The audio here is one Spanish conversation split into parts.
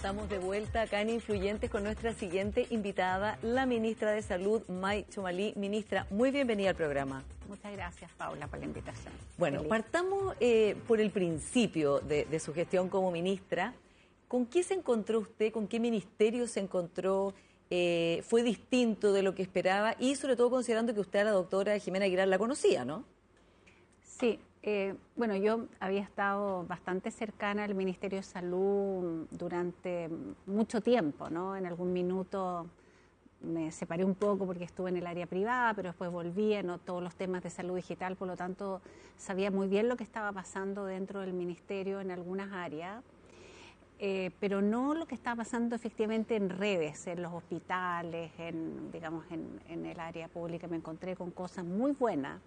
Estamos de vuelta acá en Influyentes con nuestra siguiente invitada, la ministra de Salud, May Chomali. Ministra, muy bienvenida al programa. Muchas gracias, Paula, por la invitación. Bueno, Feliz. Partamos por el principio de su gestión como ministra. ¿Con qué se encontró usted? ¿Con qué ministerio se encontró? ¿Fue distinto de lo que esperaba? Y sobre todo considerando que usted a la doctora Jimena Aguilar la conocía, ¿no? Sí, bueno, yo había estado bastante cercana al Ministerio de Salud durante mucho tiempo, ¿no? En algún minuto me separé un poco porque estuve en el área privada, pero después volví en todos los temas de salud digital, por lo tanto sabía muy bien lo que estaba pasando dentro del ministerio en algunas áreas, pero no lo que estaba pasando efectivamente en redes, en los hospitales, digamos, en el área pública. Me encontré con cosas muy buenas,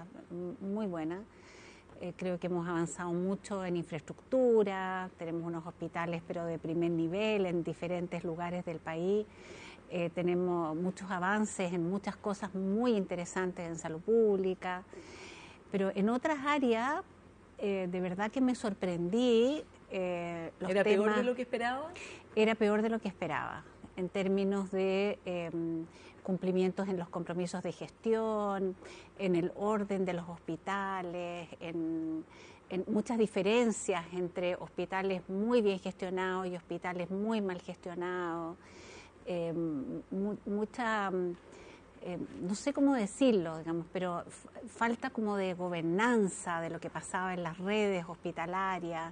Creo que hemos avanzado mucho en infraestructura, tenemos unos hospitales pero de primer nivel en diferentes lugares del país, tenemos muchos avances en muchas cosas muy interesantes en salud pública, pero en otras áreas de verdad que me sorprendí. ¿Era peor de lo que esperaba? Era peor de lo que esperaba, en términos de cumplimientos en los compromisos de gestión, en el orden de los hospitales, en muchas diferencias entre hospitales muy bien gestionados y hospitales muy mal gestionados, no sé cómo decirlo, digamos, pero falta como de gobernanza de lo que pasaba en las redes hospitalarias.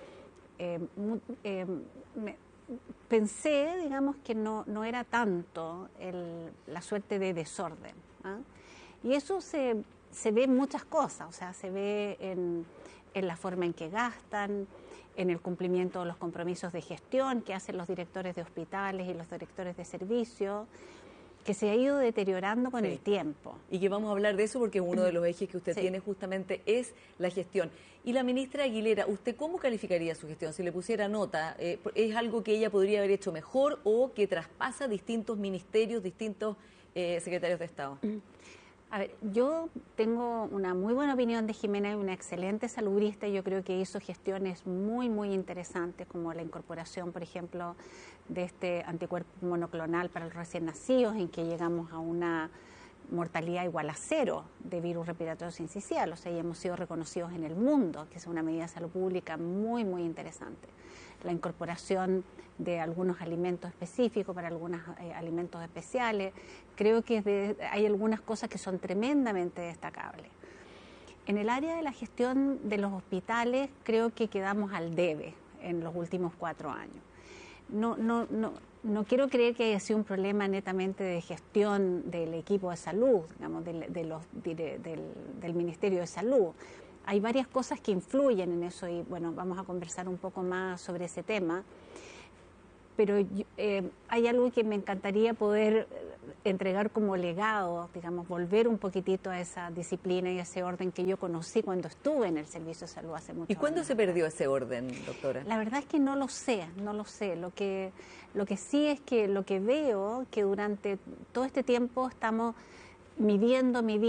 Pensé, digamos, que no era tanto la suerte de desorden, ¿ah? Y eso se ve en muchas cosas, o sea, se ve en la forma en que gastan, en el cumplimiento de los compromisos de gestión que hacen los directores de hospitales y los directores de servicios, que se ha ido deteriorando con el tiempo. Y que vamos a hablar de eso porque uno de los ejes que usted tiene justamente es la gestión. Y la ministra Aguilera, ¿usted cómo calificaría su gestión? Si le pusiera nota, ¿es algo que ella podría haber hecho mejor o que traspasa distintos ministerios, distintos secretarios de Estado? A ver, yo tengo una muy buena opinión de Jimena, una excelente salubrista, y yo creo que hizo gestiones muy, muy interesantes, como la incorporación, por ejemplo, de este anticuerpo monoclonal para los recién nacidos, en que llegamos a una mortalidad igual a 0 de virus respiratorio sincicial, o sea, y hemos sido reconocidos en el mundo, que es una medida de salud pública muy, muy interesante. La incorporación de algunos alimentos específicos para algunos alimentos especiales, creo que hay algunas cosas que son tremendamente destacables. En el área de la gestión de los hospitales, creo que quedamos al debe en los últimos 4 años. No quiero creer que haya sido un problema netamente de gestión del equipo de salud, digamos, del Ministerio de Salud. Hay varias cosas que influyen en eso y, bueno, vamos a conversar un poco más sobre ese tema. Pero hay algo que me encantaría poder entregar como legado, digamos, volver un poquitito a esa disciplina y a ese orden que yo conocí cuando estuve en el Servicio de Salud hace mucho tiempo. ¿Y cuándo se perdió ese orden, doctora? La verdad es que no lo sé. Lo que sí es que lo que veo que durante todo este tiempo estamos midiendo más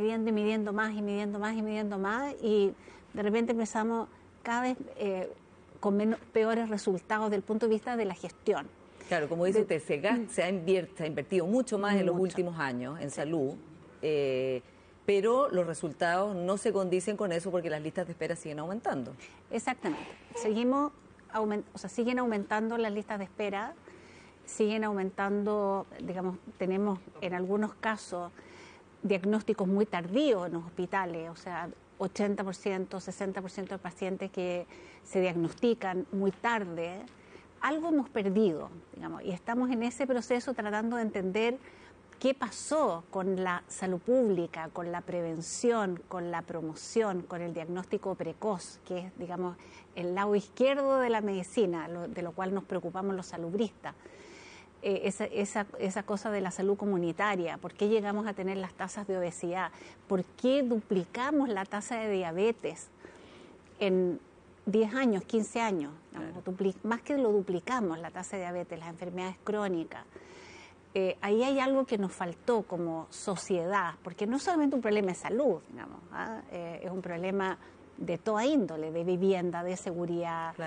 y de repente empezamos cada vez con peores resultados desde el punto de vista de la gestión. Claro, como dice usted, se ha invertido mucho más en los últimos años en salud, pero los resultados no se condicen con eso porque las listas de espera siguen aumentando. Exactamente. Siguen aumentando las listas de espera, siguen aumentando, digamos, tenemos en algunos casos diagnósticos muy tardíos en los hospitales, o sea, 80%, 60% de pacientes que se diagnostican muy tarde. Algo hemos perdido, digamos, y estamos en ese proceso tratando de entender qué pasó con la salud pública, con la prevención, con la promoción, con el diagnóstico precoz, que es, digamos, el lado izquierdo de la medicina, de lo cual nos preocupamos los salubristas. Esa cosa de la salud comunitaria, por qué llegamos a tener las tasas de obesidad, por qué duplicamos la tasa de diabetes en 10 años, 15 años, más que lo duplicamos la tasa de diabetes, las enfermedades crónicas. Ahí hay algo que nos faltó como sociedad, porque no es solamente un problema de salud, digamos, es un problema de toda índole, de vivienda, de seguridad,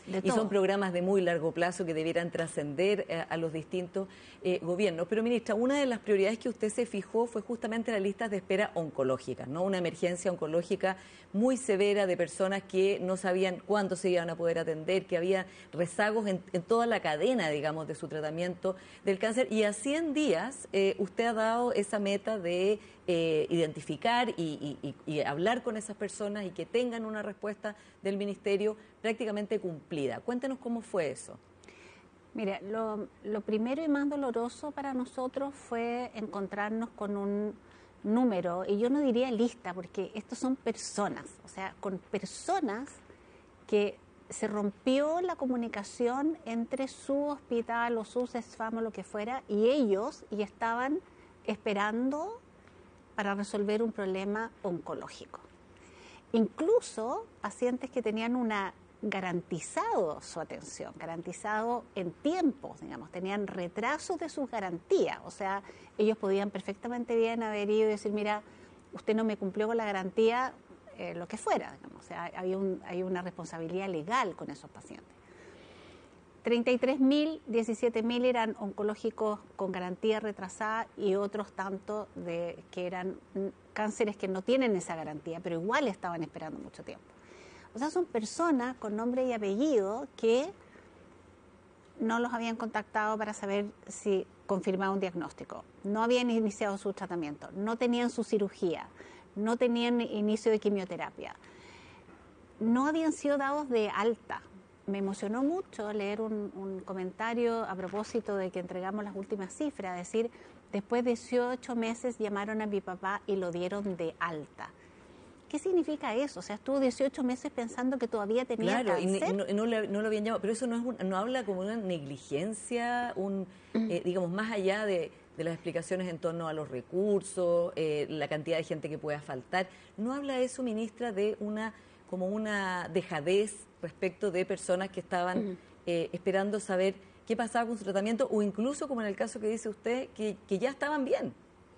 Y son programas de muy largo plazo que debieran trascender a los distintos gobiernos. Pero, ministra, una de las prioridades que usted se fijó fue justamente las listas de espera oncológicas, ¿no? Una emergencia oncológica muy severa de personas que no sabían cuándo se iban a poder atender, que había rezagos en toda la cadena, digamos, de su tratamiento del cáncer. Y a 100 días usted ha dado esa meta de identificar y hablar con esas personas y que tengan una respuesta del Ministerio prácticamente cumplida. Cuéntenos cómo fue eso. Mira, lo primero y más doloroso para nosotros fue encontrarnos con un número, y yo no diría lista, porque estos son personas, o sea, con personas que se rompió la comunicación entre su hospital o su CESFAM o lo que fuera, y ellos y estaban esperando para resolver un problema oncológico. Incluso pacientes que tenían garantizado su atención, garantizado en tiempos, digamos, tenían retrasos de sus garantías, o sea, ellos podían perfectamente bien haber ido y decir, mira, usted no me cumplió con la garantía, lo que fuera, digamos, o sea, hay una responsabilidad legal con esos pacientes. 33.000, 17.000 eran oncológicos con garantía retrasada y otros tantos que eran cánceres que no tienen esa garantía, pero igual estaban esperando mucho tiempo. O sea, son personas con nombre y apellido que no los habían contactado para saber si confirmaba un diagnóstico, no habían iniciado su tratamiento, no tenían su cirugía, no tenían inicio de quimioterapia, no habían sido dados de alta. Me emocionó mucho leer un comentario a propósito de que entregamos las últimas cifras, es decir, después de 18 meses llamaron a mi papá y lo dieron de alta. ¿Qué significa eso? O sea, estuvo 18 meses pensando que todavía tenía cáncer. Claro, y no lo habían llamado, pero eso no habla como una negligencia, digamos, más allá de las explicaciones en torno a los recursos, la cantidad de gente que pueda faltar. ¿No habla eso, ministra, de como una dejadez respecto de personas que estaban esperando saber qué pasaba con su tratamiento o incluso, como en el caso que dice usted, que ya estaban bien?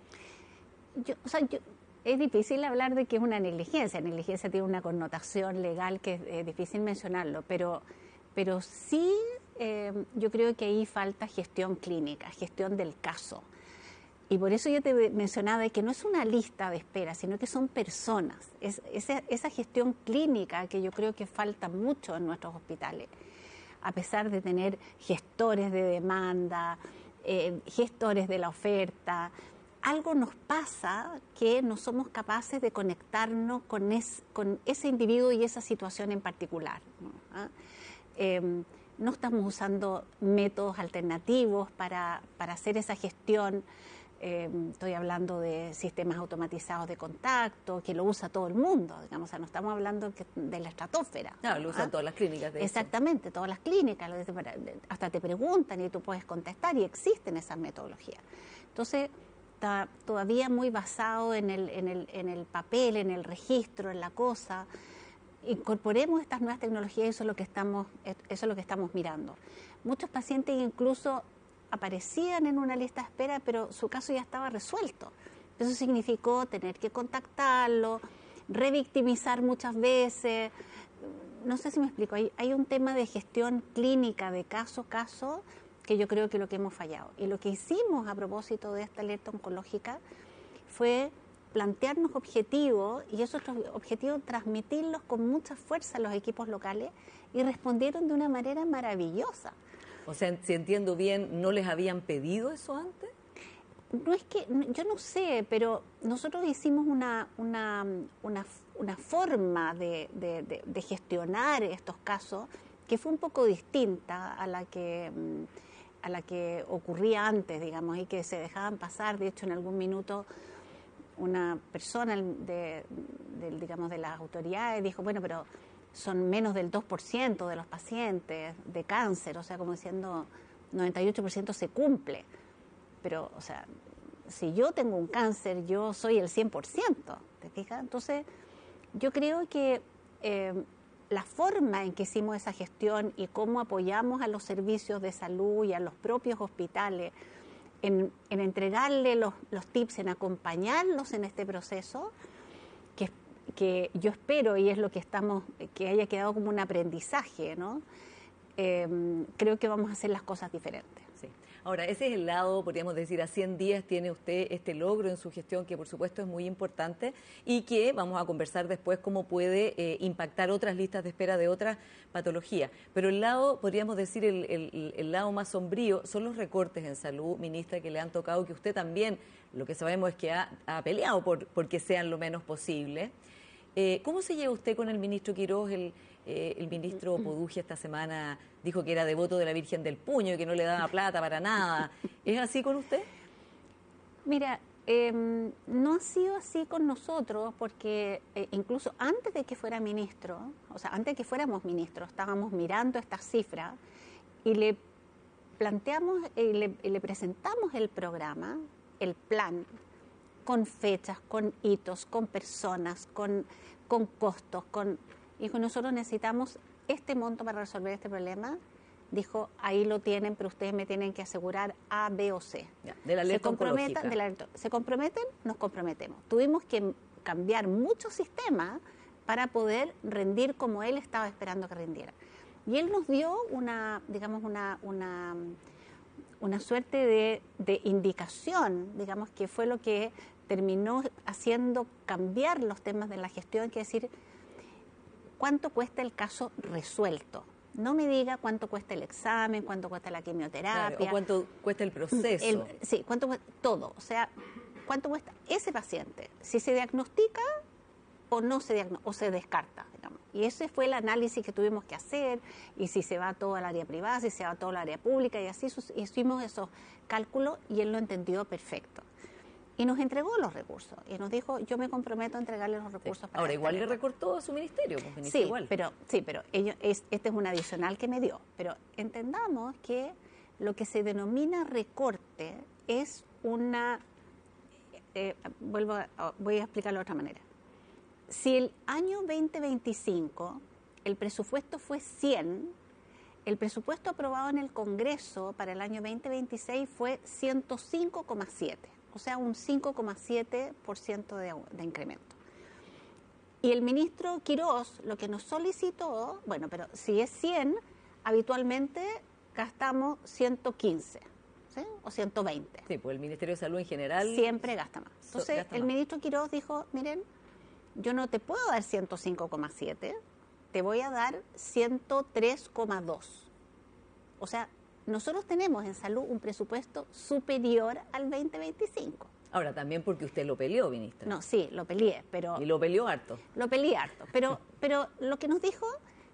Es difícil hablar de que es una negligencia. Negligencia tiene una connotación legal que es difícil mencionarlo, pero sí yo creo que ahí falta gestión clínica, gestión del caso. Y por eso yo te mencionaba que no es una lista de espera, sino que son personas. Esa gestión clínica que yo creo que falta mucho en nuestros hospitales, a pesar de tener gestores de demanda, gestores de la oferta. Algo nos pasa que no somos capaces de conectarnos con ese individuo y esa situación en particular, ¿no? No estamos usando métodos alternativos para hacer esa gestión. Estoy hablando de sistemas automatizados de contacto, que lo usa todo el mundo, digamos, o sea, no estamos hablando de la estratosfera. No, lo usan todas las clínicas. Exactamente, todas las clínicas, hasta te preguntan y tú puedes contestar y existen esas metodologías. Entonces, está todavía muy basado en el papel, en el registro, en la cosa. Incorporemos estas nuevas tecnologías y eso es lo que estamos mirando. Muchos pacientes incluso aparecían en una lista de espera, pero su caso ya estaba resuelto. Eso significó tener que contactarlo, revictimizar muchas veces. No sé si me explico, hay un tema de gestión clínica de caso a caso que yo creo que es lo que hemos fallado. Y lo que hicimos a propósito de esta alerta oncológica fue plantearnos objetivos y esos objetivos transmitirlos con mucha fuerza a los equipos locales y respondieron de una manera maravillosa. O sea, si entiendo bien, ¿no les habían pedido eso antes? No es que, yo no sé, pero nosotros hicimos una forma de gestionar estos casos que fue un poco distinta a la que ocurría antes, digamos, y que se dejaban pasar. De hecho, en algún minuto una persona de las autoridades dijo, bueno, pero son menos del 2% de los pacientes de cáncer, o sea, como diciendo 98% se cumple. Pero, o sea, si yo tengo un cáncer, yo soy el 100%, ¿te fijas? Entonces, yo creo que la forma en que hicimos esa gestión y cómo apoyamos a los servicios de salud y a los propios hospitales en entregarle los tips, en acompañarlos en este proceso, que yo espero, y es lo que haya quedado como un aprendizaje, ¿no? creo que vamos a hacer las cosas diferentes. Sí. Ahora, ese es el lado, podríamos decir, a 100 días tiene usted este logro en su gestión, que por supuesto es muy importante y que vamos a conversar después cómo puede impactar otras listas de espera de otras patologías. Pero el lado, podríamos decir, el lado más sombrío son los recortes en salud, ministra, que le han tocado, que usted también, lo que sabemos es que ha peleado por que sean lo menos posible. ¿Cómo se lleva usted con el ministro Quirós? El ministro Poduje esta semana dijo que era devoto de la Virgen del Puño y que no le daba plata para nada. ¿Es así con usted? Mira, no ha sido así con nosotros porque incluso antes de que fuera ministro, o sea, antes de que fuéramos ministros, estábamos mirando estas cifras y le planteamos y le presentamos el programa, el plan, con fechas, con hitos, con personas, con costos, dijo, nosotros necesitamos este monto para resolver este problema. Dijo, ahí lo tienen, pero ustedes me tienen que asegurar A, B o C. Ya, de la alerta oncológica. ¿Se comprometen? Nos comprometemos. Tuvimos que cambiar muchos sistemas para poder rendir como él estaba esperando que rindiera. Y él nos dio una suerte de indicación, digamos, que fue lo que terminó haciendo cambiar los temas de la gestión, que es decir, ¿cuánto cuesta el caso resuelto? No me diga cuánto cuesta el examen, cuánto cuesta la quimioterapia. Claro, o cuánto cuesta el proceso. Sí, cuánto cuesta todo. O sea, cuánto cuesta ese paciente. Si se diagnostica o no se diagnostica, o se descarta, digamos. Y ese fue el análisis que tuvimos que hacer, y si se va todo al área privada, si se va todo al área pública, y así hicimos esos cálculos y él lo entendió perfecto. Y nos entregó los recursos y nos dijo, yo me comprometo a entregarle los recursos. Sí. Ahora, igual le recortó a su ministerio. Pues, sí, igual. pero este es un adicional que me dio. Pero entendamos que lo que se denomina recorte es voy a explicarlo de otra manera. Si el año 2025 el presupuesto fue 100, el presupuesto aprobado en el Congreso para el año 2026 fue 105,7. O sea, un 5,7% de incremento. Y el ministro Quirós lo que nos solicitó, bueno, pero si es 100, habitualmente gastamos 115, ¿sí? O 120. Sí, pues el Ministerio de Salud en general siempre gasta más. Entonces, el ministro Quirós dijo, miren, yo no te puedo dar 105,7, te voy a dar 103,2. O sea, nosotros tenemos en salud un presupuesto superior al 2025. Ahora, también porque usted lo peleó, ministra. No, sí, lo peleé, pero... Y lo peleó harto. Lo peleé harto, pero lo que nos dijo,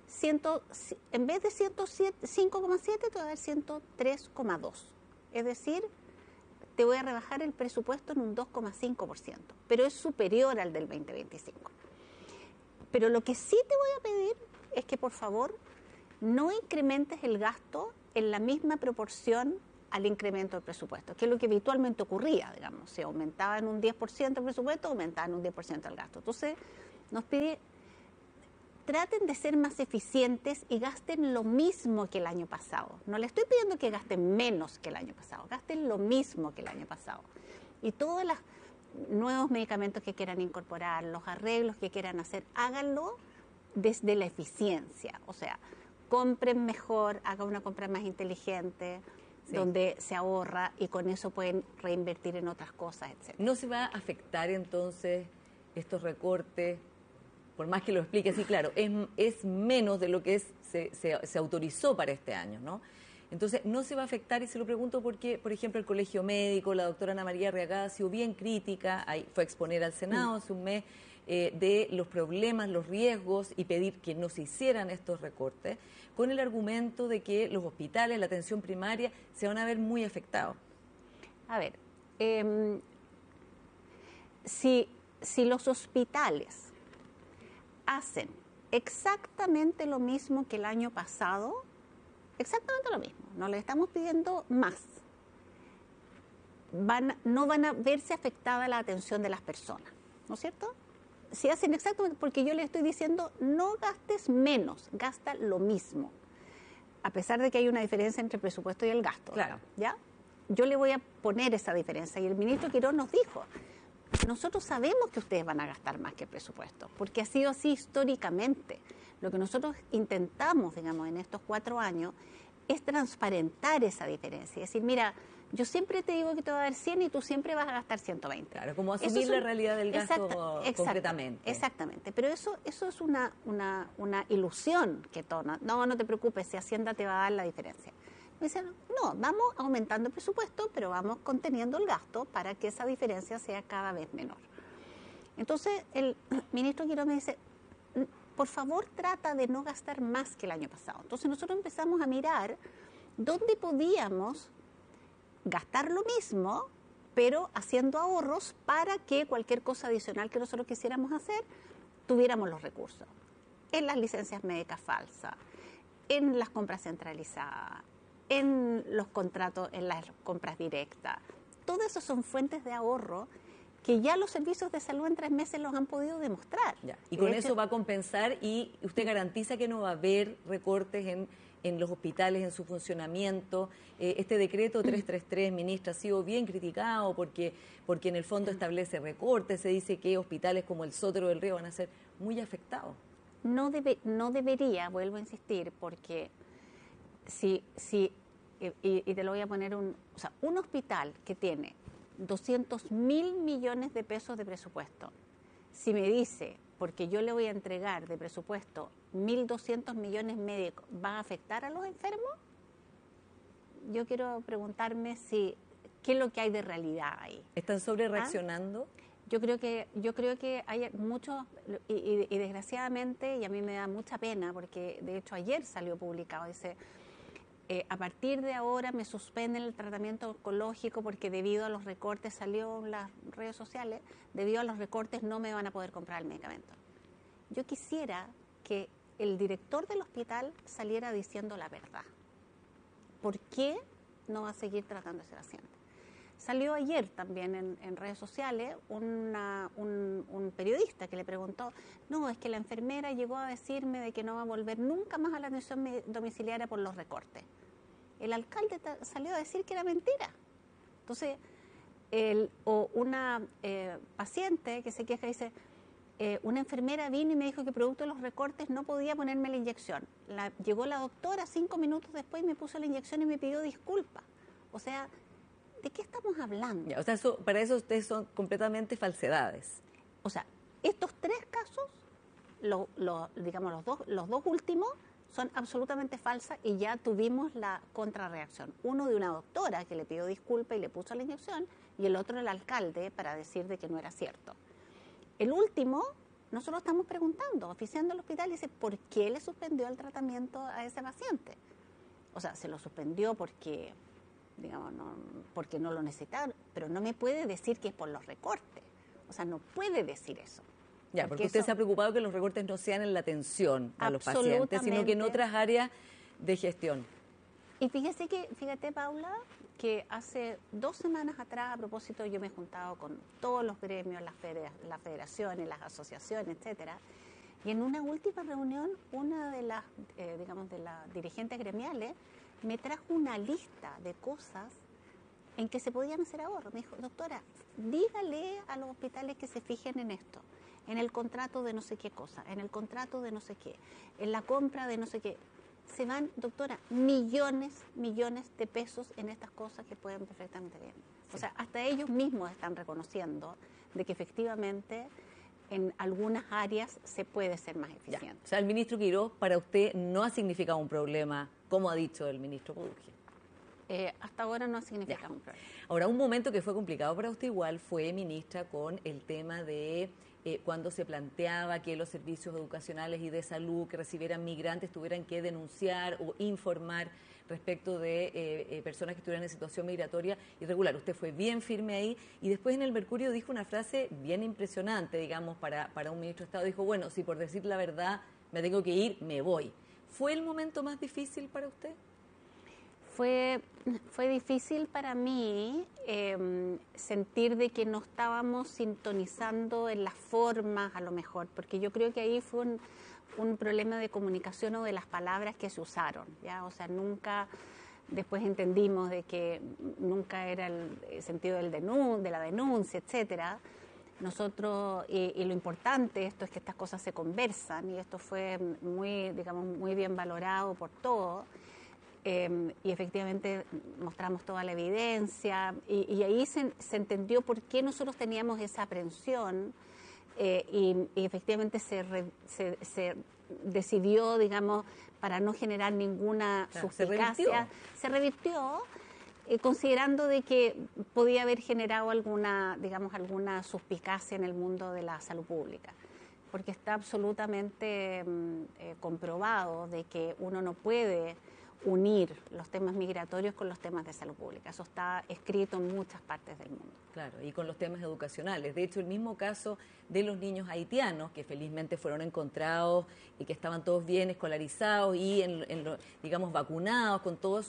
en vez de 105,7, te voy a dar 103,2. Es decir, te voy a rebajar el presupuesto en un 2,5%, pero es superior al del 2025. Pero lo que sí te voy a pedir es que, por favor, no incrementes el gasto en la misma proporción al incremento del presupuesto, que es lo que habitualmente ocurría, digamos. Si aumentaba en un 10% el presupuesto, aumentaba en un 10% el gasto. Entonces, nos pide, traten de ser más eficientes y gasten lo mismo que el año pasado. No le estoy pidiendo que gasten menos que el año pasado, gasten lo mismo que el año pasado. Y todos los nuevos medicamentos que quieran incorporar, los arreglos que quieran hacer, háganlo desde la eficiencia, o sea, compren mejor, hagan una compra más inteligente, sí, donde se ahorra y con eso pueden reinvertir en otras cosas, etc. ¿No se va a afectar entonces estos recortes? Por más que lo explique así, claro, es menos de lo que se autorizó para este año, ¿no? Entonces, no se va a afectar, y se lo pregunto porque, por ejemplo, el Colegio Médico, la doctora Ana María Arriagada ha sido bien crítica, fue a exponer al Senado hace un mes, de los problemas, los riesgos y pedir que no se hicieran estos recortes, con el argumento de que los hospitales, la atención primaria, se van a ver muy afectados. A ver, si los hospitales hacen exactamente lo mismo que el año pasado, exactamente lo mismo, no le estamos pidiendo más, no van a verse afectada la atención de las personas, ¿no es cierto? Si hacen exactamente, porque yo le estoy diciendo, no gastes menos, gasta lo mismo, a pesar de que hay una diferencia entre el presupuesto y el gasto. Claro. ¿Ya? Yo le voy a poner esa diferencia, y el ministro Quirós nos dijo, nosotros sabemos que ustedes van a gastar más que el presupuesto, porque ha sido así históricamente. Lo que nosotros intentamos, digamos, en estos 4 años es transparentar esa diferencia. Es decir, mira, yo siempre te digo que te voy a dar 100 y tú siempre vas a gastar 120. Claro, como asumir la realidad del gasto concretamente. Exactamente, pero eso es una ilusión que toma. No te preocupes, si Hacienda te va a dar la diferencia. Me dicen, no, vamos aumentando el presupuesto, pero vamos conteniendo el gasto para que esa diferencia sea cada vez menor. Entonces, el ministro Quirós me dice, por favor, trata de no gastar más que el año pasado. Entonces, nosotros empezamos a mirar dónde podíamos gastar lo mismo, pero haciendo ahorros para que cualquier cosa adicional que nosotros quisiéramos hacer, tuviéramos los recursos. En las licencias médicas falsas, en las compras centralizadas, en los contratos, en las compras directas. Todo eso son fuentes de ahorro que ya los servicios de salud en 3 meses los han podido demostrar. Ya. Y con eso va a compensar y usted garantiza que no va a haber recortes en los hospitales, en su funcionamiento. Este decreto 333, ministra, ha sido bien criticado porque en el fondo establece recortes, se dice que hospitales como el Sotero del Río van a ser muy afectados. No debería, vuelvo a insistir, porque y te lo voy a poner, un hospital que tiene 200.000 millones de pesos de presupuesto, si me dice, porque yo le voy a entregar de presupuesto 1.200 millones médicos, ¿va a afectar a los enfermos? Yo quiero preguntarme qué es lo que hay de realidad ahí. ¿Están sobre reaccionando? Yo creo que hay muchos, y desgraciadamente, y a mí me da mucha pena, porque de hecho ayer salió publicado, dice, a partir de ahora me suspenden el tratamiento oncológico porque debido a los recortes, salió en las redes sociales, debido a los recortes no me van a poder comprar el medicamento. Yo quisiera que el director del hospital saliera diciendo la verdad. ¿Por qué no va a seguir tratando a ese paciente? Salió ayer también en redes sociales un periodista que le preguntó, no, es que la enfermera llegó a decirme de que no va a volver nunca más a la atención domiciliaria por los recortes. El alcalde salió a decir que era mentira. Entonces, una paciente que se queja dice, una enfermera vino y me dijo que producto de los recortes no podía ponerme la inyección. Llegó la doctora 5 minutos después y me puso la inyección y me pidió disculpas. O sea, ¿de qué estamos hablando? Ya, o sea, para eso ustedes son completamente falsedades. O sea, estos 3 casos, digamos los dos últimos, son absolutamente falsas y ya tuvimos la contrarreacción. Uno de una doctora que le pidió disculpas y le puso la inyección, y el otro el alcalde para decir de que no era cierto. El último, nosotros estamos preguntando, oficiando al hospital, y dice, ¿por qué le suspendió el tratamiento a ese paciente? O sea, se lo suspendió porque, digamos, porque no lo necesitaron, pero no me puede decir que es por los recortes. O sea, no puede decir eso. Ya, porque usted se ha preocupado que los recortes no sean en la atención a los pacientes, sino que en otras áreas de gestión. Y fíjate, Paula, que hace 2 semanas atrás, a propósito, yo me he juntado con todos los gremios, las federaciones, las asociaciones, etcétera, y en una última reunión, una de las, de las dirigentes gremiales me trajo una lista de cosas en que se podían hacer ahorros. Me dijo, doctora, dígale a los hospitales que se fijen en esto, en el contrato de no sé qué cosa, en el contrato de no sé qué, en la compra de no sé qué. Se van, doctora, millones de pesos en estas cosas que pueden perfectamente bien. Sí. O sea, hasta ellos mismos están reconociendo de que efectivamente en algunas áreas se puede ser más eficiente. Ya. O sea, el ministro Quirós para usted no ha significado un problema, como ha dicho el ministro Budge. Hasta ahora no ha significado un problema. Ahora, un momento que fue complicado para usted igual fue, ministra, con el tema de cuando se planteaba que los servicios educacionales y de salud que recibieran migrantes tuvieran que denunciar o informar respecto de personas que estuvieran en situación migratoria irregular. Usted fue bien firme ahí y después en el Mercurio dijo una frase bien impresionante, digamos, para un ministro de Estado. Dijo, bueno, si por decir la verdad me tengo que ir, me voy. ¿Fue el momento más difícil para usted? Fue difícil para mí sentir de que no estábamos sintonizando en las formas a lo mejor, porque yo creo que ahí fue un problema de comunicación o de las palabras que se usaron, ¿ya? O sea, nunca, después entendimos de que nunca era el sentido de la denuncia, etcétera, Nosotros, y lo importante esto es que estas cosas se conversan, y esto fue muy, digamos, muy bien valorado por todos, y efectivamente mostramos toda la evidencia, y ahí se entendió por qué nosotros teníamos esa aprensión, y efectivamente se decidió, digamos, para no generar ninguna suspicacia, se revirtió, considerando de que podía haber generado alguna, digamos, alguna suspicacia en el mundo de la salud pública, porque está absolutamente comprobado de que uno no puede unir los temas migratorios con los temas de salud pública. Eso está escrito en muchas partes del mundo. Claro, y con los temas educacionales. De hecho, el mismo caso de los niños haitianos, que felizmente fueron encontrados y que estaban todos bien escolarizados y, digamos, vacunados con todos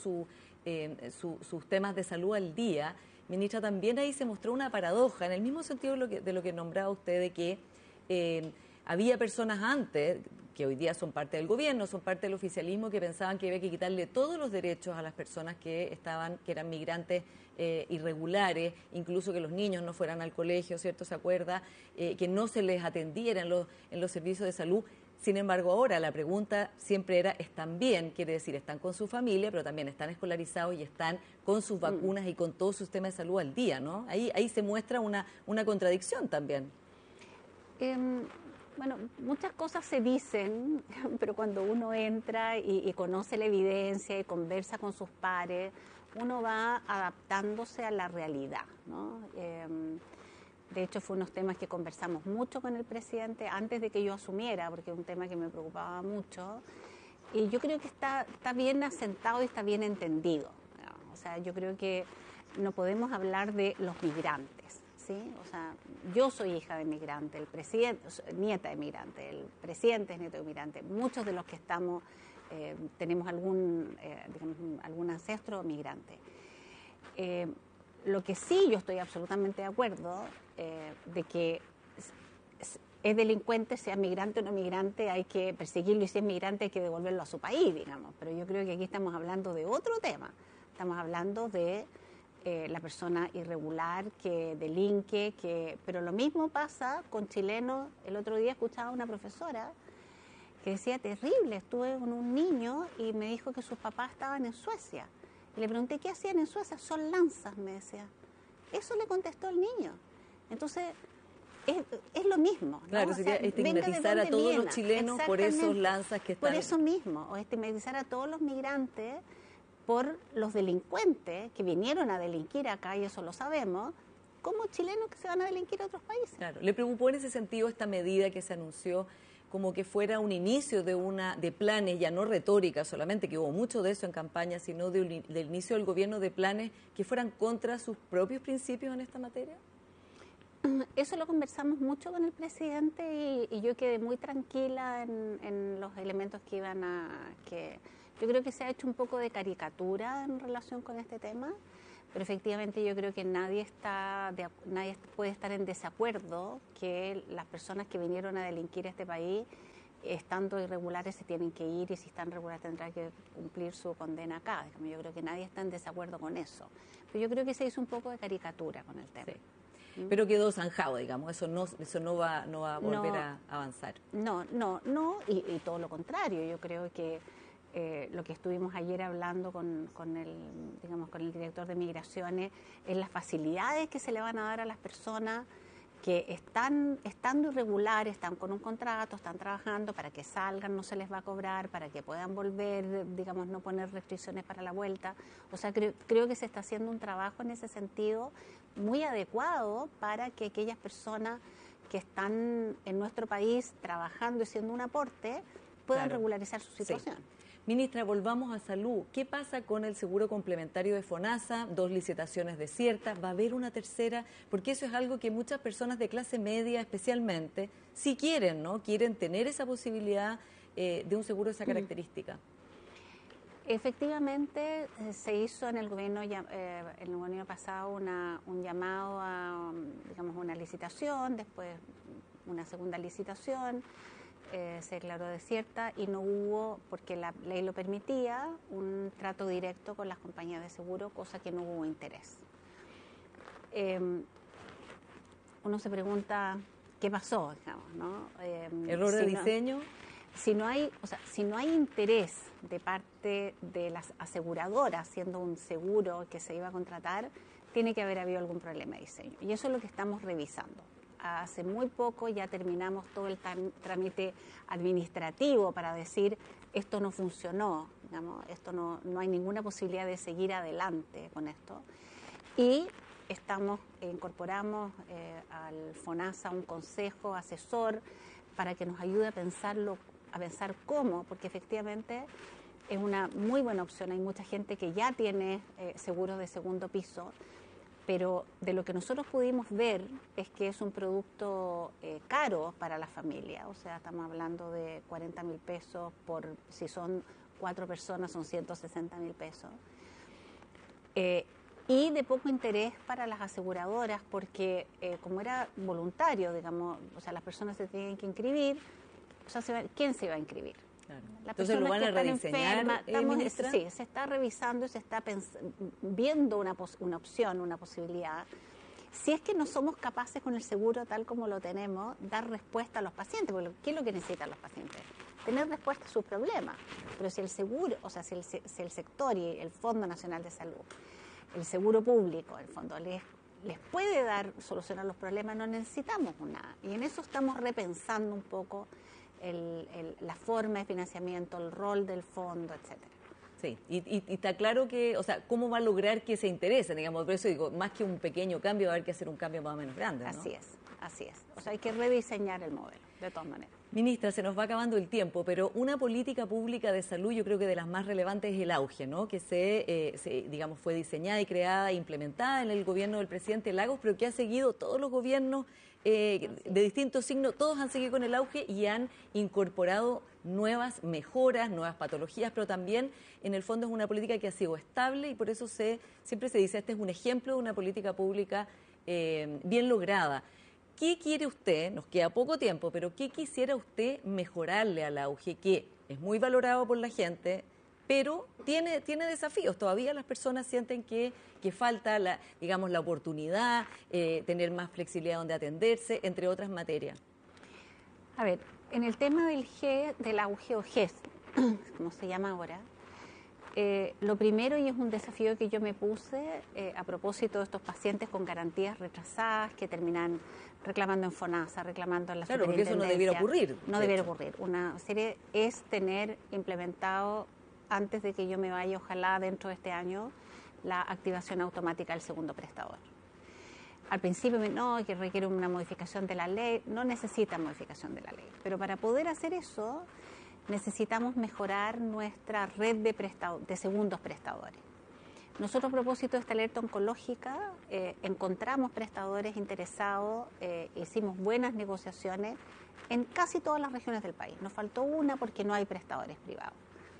sus temas de salud al día. Ministra, también ahí se mostró una paradoja, en el mismo sentido de lo que nombraba usted, de que había personas antes, que hoy día son parte del gobierno, son parte del oficialismo, que pensaban que había que quitarle todos los derechos a las personas que eran migrantes irregulares, incluso que los niños no fueran al colegio, ¿cierto? ¿Se acuerda? Que no se les atendiera en los servicios de salud. Sin embargo, ahora la pregunta siempre era, ¿están bien? Quiere decir, están con su familia, pero también están escolarizados y están con sus vacunas y con todo su sistema de salud al día, ¿no? Ahí se muestra una contradicción también. Bueno, muchas cosas se dicen, pero cuando uno entra y conoce la evidencia y conversa con sus pares, uno va adaptándose a la realidad, ¿no? De hecho, fue unos temas que conversamos mucho con el presidente antes de que yo asumiera, porque es un tema que me preocupaba mucho. Y yo creo que está bien asentado y está bien entendido, ¿no? O sea, yo creo que no podemos hablar de los migrantes, ¿sí? O sea, yo soy hija de migrante, el presidente, nieta de migrante, el presidente es nieto de migrante. Muchos de los que estamos tenemos algún ancestro migrante. Lo que sí yo estoy absolutamente de acuerdo de que es delincuente, sea migrante o no migrante, hay que perseguirlo, y si es migrante hay que devolverlo a su país, digamos. Pero yo creo que aquí estamos hablando de otro tema. Estamos hablando de la persona irregular que delinque, pero lo mismo pasa con chilenos. El otro día escuchaba a una profesora que decía, terrible, estuve con un niño y me dijo que sus papás estaban en Suecia. Y le pregunté, ¿qué hacían en Suecia? Son lanzas, me decía. Eso le contestó el niño. Entonces, es lo mismo, ¿no? Claro, sería estigmatizar a todos los chilenos por esos lanzas que están... Por eso mismo, o estigmatizar a todos los migrantes por los delincuentes que vinieron a delinquir acá, y eso lo sabemos, como chilenos que se van a delinquir a otros países. Claro, ¿le preocupó en ese sentido esta medida que se anunció como que fuera un inicio de planes, ya no retórica solamente, que hubo mucho de eso en campaña, sino del inicio del gobierno de planes que fueran contra sus propios principios en esta materia? Eso lo conversamos mucho con el presidente y yo quedé muy tranquila en los elementos que iban que yo creo que se ha hecho un poco de caricatura en relación con este tema, pero efectivamente yo creo que nadie puede estar en desacuerdo que las personas que vinieron a delinquir a este país, estando irregulares, se tienen que ir, y si están regulares tendrán que cumplir su condena acá. Yo creo que nadie está en desacuerdo con eso, pero yo creo que se hizo un poco de caricatura con el tema. Sí. Pero quedó zanjado, digamos, eso no va a volver a avanzar. No, y todo lo contrario. Yo creo que lo que estuvimos ayer hablando con el director de Migraciones es las facilidades que se le van a dar a las personas que estando irregulares, están con un contrato, están trabajando, para que salgan no se les va a cobrar, para que puedan volver, digamos, no poner restricciones para la vuelta. O sea, creo que se está haciendo un trabajo en ese sentido muy adecuado para que aquellas personas que están en nuestro país trabajando y siendo un aporte puedan regularizar su situación. Sí. Ministra, volvamos a salud. ¿Qué pasa con el seguro complementario de FONASA? 2 licitaciones desiertas, ¿va a haber una tercera? Porque eso es algo que muchas personas de clase media especialmente sí quieren, ¿no? Quieren tener esa posibilidad de un seguro de esa característica. Efectivamente, se hizo en el gobierno pasado un llamado a, digamos, una licitación, después una segunda licitación. Se declaró desierta y no hubo, porque la ley lo permitía, un trato directo con las compañías de seguro, cosa que no hubo interés. uno se pregunta qué pasó, digamos, ¿no? ¿Error de diseño? Si no hay interés de parte de las aseguradoras, siendo un seguro que se iba a contratar, tiene que haber habido algún problema de diseño. Y eso es lo que estamos revisando. Hace muy poco ya terminamos todo el trámite administrativo para decir esto no funcionó, digamos, esto no hay ninguna posibilidad de seguir adelante con esto. Y incorporamos al FONASA un consejo asesor para que nos ayude a pensar cómo, porque efectivamente es una muy buena opción. Hay mucha gente que ya tiene seguros de segundo piso, pero de lo que nosotros pudimos ver es que es un producto caro para la familia. O sea, estamos hablando de 40.000 pesos si son 4 personas, son 160.000 pesos. Y de poco interés para las aseguradoras, porque como era voluntario, digamos, o sea, las personas se tenían que inscribir, o sea, ¿quién se iba a inscribir? Claro. Las Entonces lo van a rediseñar, ministra. Sí, se está revisando y se está viendo una opción, una posibilidad. Si es que no somos capaces con el seguro tal como lo tenemos, dar respuesta a los pacientes, porque ¿qué es lo que necesitan los pacientes? Tener respuesta a sus problemas. Pero si el seguro, o sea, si el sector y el Fondo Nacional de Salud, el seguro público, el fondo, les puede dar solución a los problemas, no necesitamos nada. Y en eso estamos repensando un poco la forma de financiamiento, el rol del fondo, etcétera. Sí, y está claro que, o sea, ¿cómo va a lograr que se interesen? Digamos, por eso digo, más que un pequeño cambio, va a haber que hacer un cambio más o menos grande, ¿no? Así es. O sea, hay que rediseñar el modelo, de todas maneras. Ministra, se nos va acabando el tiempo, pero una política pública de salud, yo creo que de las más relevantes es el auge, ¿no? Que digamos, fue diseñada y creada e implementada en el gobierno del presidente Lagos, pero que ha seguido todos los gobiernos de distintos signos, todos han seguido con el auge y han incorporado nuevas mejoras, nuevas patologías, pero también en el fondo es una política que ha sido estable y por eso siempre se dice, este es un ejemplo de una política pública bien lograda. ¿Qué quiere usted? Nos queda poco tiempo, pero ¿qué quisiera usted mejorarle al auge? Que es muy valorado por la gente, pero tiene desafíos. Todavía las personas sienten que falta la oportunidad, tener más flexibilidad donde atenderse, entre otras materias. A ver, en el tema del auge o GES, como se llama ahora, lo primero, y es un desafío que yo me puse a propósito de estos pacientes con garantías retrasadas que terminan reclamando en FONASA, reclamando en la superintendencia. Claro, porque eso no debiera ocurrir. No debiera ocurrir. Una serie es tener implementado, antes de que yo me vaya, ojalá dentro de este año, la activación automática del segundo prestador. Al principio, no, que requiere una modificación de la ley. No necesita modificación de la ley. Pero para poder hacer eso, necesitamos mejorar nuestra red de segundos prestadores. Nosotros, a propósito de esta alerta oncológica, encontramos prestadores interesados, hicimos buenas negociaciones en casi todas las regiones del país. Nos faltó una porque no hay prestadores privados.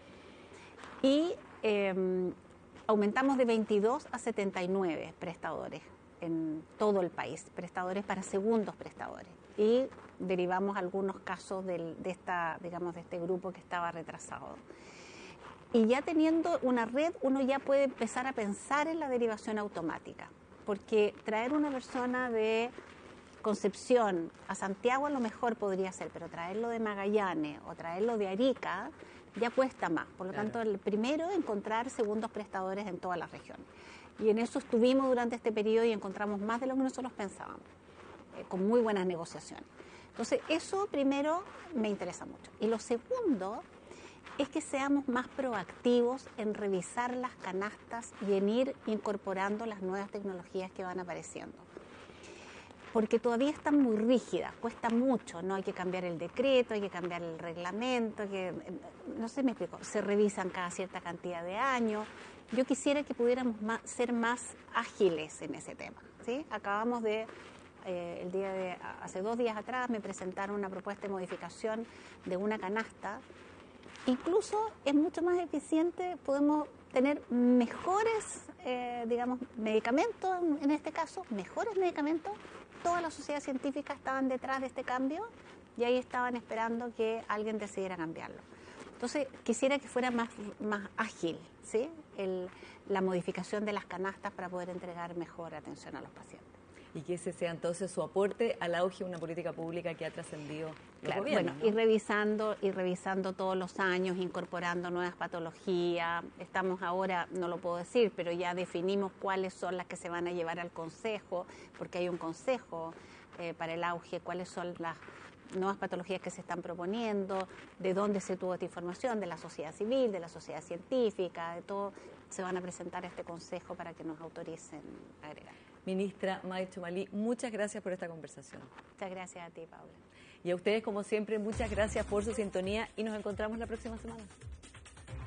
Y aumentamos de 22 a 79 prestadores en todo el país, prestadores para segundos prestadores. Y derivamos algunos casos de este grupo que estaba retrasado. Y ya teniendo una red, uno ya puede empezar a pensar en la derivación automática, porque traer una persona de Concepción a Santiago a lo mejor podría ser, pero traerlo de Magallanes o traerlo de Arica ya cuesta más. Por lo tanto, el primero, encontrar segundos prestadores en todas las regiones. Y en eso estuvimos durante este periodo y encontramos más de lo que nosotros pensábamos, con muy buenas negociaciones. Entonces, eso primero me interesa mucho. Y lo segundo es que seamos más proactivos en revisar las canastas y en ir incorporando las nuevas tecnologías que van apareciendo. Porque todavía están muy rígidas, cuesta mucho, ¿no? Hay que cambiar el decreto, hay que cambiar el reglamento, no sé, me explico, se revisan cada cierta cantidad de años. Yo quisiera que pudiéramos ser más ágiles en ese tema, ¿sí? Acabamos de... hace 2 días atrás me presentaron una propuesta de modificación de una canasta. Incluso es mucho más eficiente, podemos tener mejores, medicamentos, en este caso, mejores medicamentos. Toda la sociedad científica estaban detrás de este cambio y ahí estaban esperando que alguien decidiera cambiarlo. Entonces, quisiera que fuera más ágil, ¿sí? La modificación de las canastas para poder entregar mejor atención a los pacientes. Y que ese sea entonces su aporte al auge de una política pública que ha trascendido los Claro, gobiernos, bueno, ¿no? y revisando todos los años, incorporando nuevas patologías. Estamos ahora, no lo puedo decir, pero ya definimos cuáles son las que se van a llevar al consejo, porque hay un consejo para el auge, cuáles son las nuevas patologías que se están proponiendo, de dónde se tuvo esta información, de la sociedad civil, de la sociedad científica, de todo, se van a presentar a este consejo para que nos autoricen a agregar. Ministra May Tchomalí, muchas gracias por esta conversación. Muchas gracias a ti, Paula. Y a ustedes, como siempre, muchas gracias por su sintonía y nos encontramos la próxima semana.